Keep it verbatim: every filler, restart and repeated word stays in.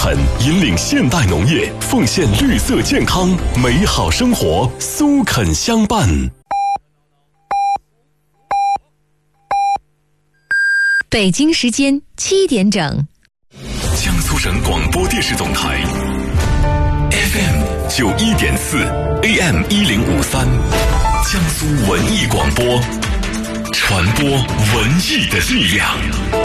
引领现代农业，奉献绿色健康美好生活，苏垦相伴。 北京时间七点整， 江苏省广播电视总台 F M 九一点四 A M 一零五三，江苏文艺广播，传播文艺的力量。